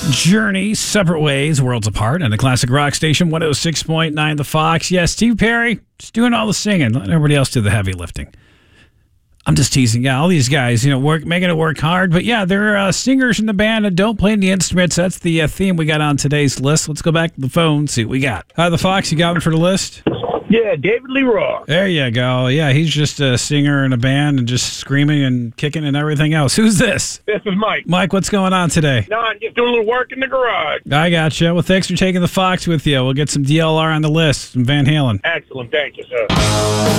Journey, Separate Ways, Worlds Apart, and the classic rock station 106.9 The Fox. Yeah, Steve Perry, just doing all the singing. Let everybody else do the heavy lifting. I'm just teasing. Yeah, all these guys, making it work hard. But yeah, they're singers in the band and don't play the instruments. That's the theme we got on today's list. Let's go back to the phone and see what we got. Hi, The Fox, you got one for the list? Yeah, David Lee Roth. There you go. Yeah, he's just a singer in a band and just screaming and kicking and everything else. Who's this? This is Mike. Mike, what's going on today? No, I'm just doing a little work in the garage. I gotcha. Well, thanks for taking the Fox with you. We'll get some DLR on the list, some Van Halen. Excellent. Thank you, sir.